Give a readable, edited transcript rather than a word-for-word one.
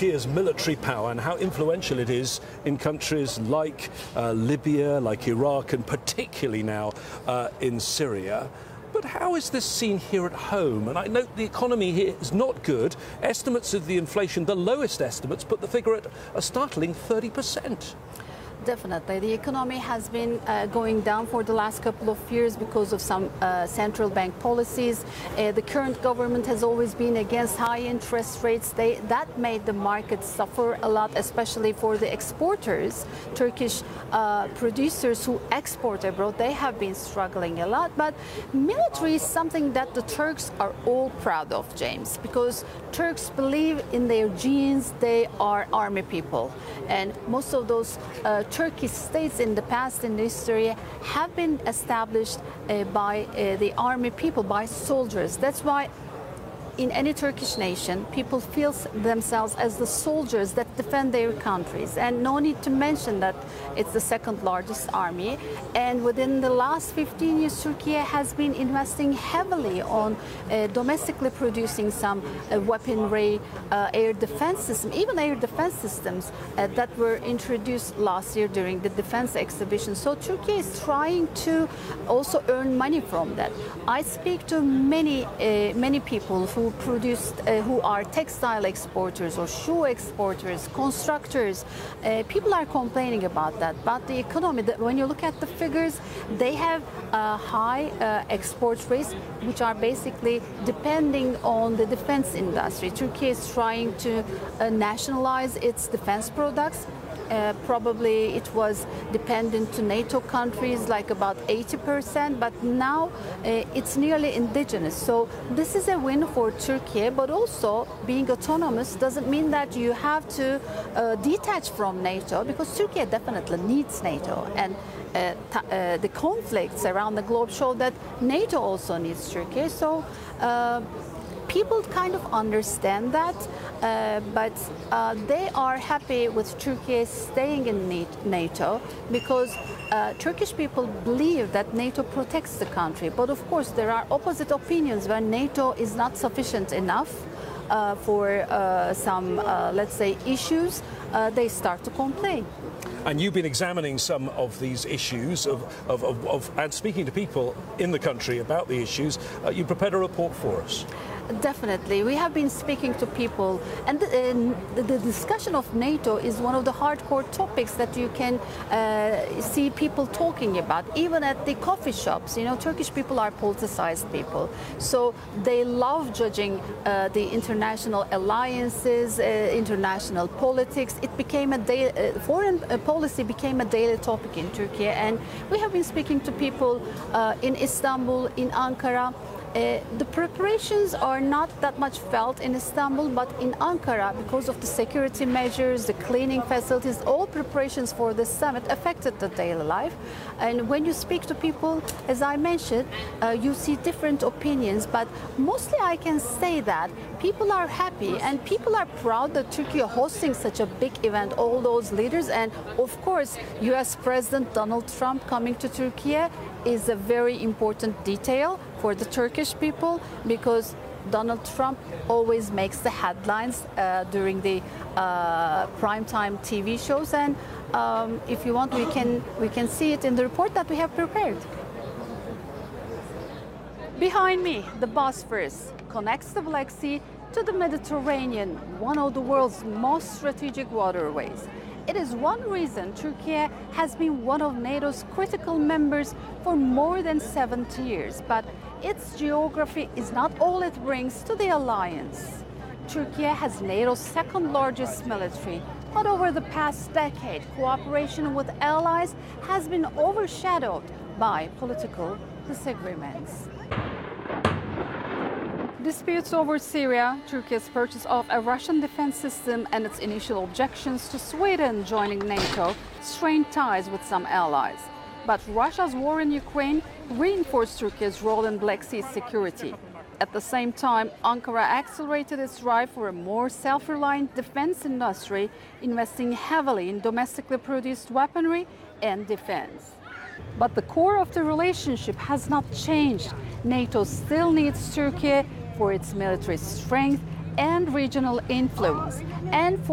Turkey's military power and how influential it is in countries like Libya, like Iraq, and particularly now in Syria. But how is this seen here at home? And I note the economy here is not good. Estimates of the inflation, the lowest estimates, put the figure at a startling 30%. Definitely. The economy has been going down for the last couple of years because of some central bank policies. The current government has always been against high interest rates. That made the market suffer a lot, especially for the exporters. Turkish producers who export abroad, they have been struggling a lot. But military is something that the Turks are all proud of, James, because Turks believe in their genes. They are army people. And most of those Turkish states in the past, in history, have been established by the army people, by soldiers. That's why in any Turkish nation, people feel themselves as the soldiers that defend their countries. And no need to mention that it's the second largest army. And within the last 15 years, Turkey has been investing heavily on domestically producing some weaponry, air defense systems, even air defense systems that were introduced last year during the defense exhibition. So Turkey is trying to also earn money from that. I speak to many people who are textile exporters or shoe exporters, constructors. People are complaining about that. But the economy, when you look at the figures, they have high export rates, which are basically depending on the defense industry. Turkey is trying to nationalize its defense products. Probably it was dependent to NATO countries, like about 80%, but now it's nearly indigenous. So this is a win for Turkey, but also being autonomous doesn't mean that you have to detach from NATO, because Turkey definitely needs NATO. And the conflicts around the globe show that NATO also needs Turkey. So people kind of understand that, but they are happy with Turkey staying in NATO because Turkish people believe that NATO protects the country. But of course, there are opposite opinions when NATO is not sufficient enough for some, let's say, issues. They start to complain. And you've been examining some of these issues and speaking to people in the country about the issues. You prepared a report for us. Definitely. We have been speaking to people, and the discussion of NATO is one of the hardcore topics that you can see people talking about, even at the coffee shops. You know, Turkish people are politicized people, so they love judging the international alliances, international politics. It became foreign policy became a daily topic in Turkey, and we have been speaking to people in Istanbul, in Ankara. The preparations are not that much felt in Istanbul, but in Ankara, because of the security measures, the cleaning facilities, all preparations for the summit affected the daily life. And when you speak to people, as I mentioned, you see different opinions, but mostly I can say that people are happy and people are proud that Turkey is hosting such a big event, all those leaders. And of course, US President Donald Trump coming to Turkey is a very important detail for the Turkish people, because Donald Trump always makes the headlines during the primetime TV shows. And if you want, we can see it in the report that we have prepared. Behind me, the Bosphorus connects the Black Sea to the Mediterranean, one of the world's most strategic waterways. It is one reason Turkey has been one of NATO's critical members for more than 70 years, but its geography is not all it brings to the alliance. Turkey has NATO's second largest military, but over the past decade, cooperation with allies has been overshadowed by political disagreements. Disputes over Syria, Turkey's purchase of a Russian defense system, and its initial objections to Sweden joining NATO strained ties with some allies. But Russia's war in Ukraine reinforced Turkey's role in Black Sea security. At the same time, Ankara accelerated its drive for a more self-reliant defense industry, investing heavily in domestically produced weaponry and defense. But the core of the relationship has not changed. NATO still needs Turkey for its military strength and regional influence, and for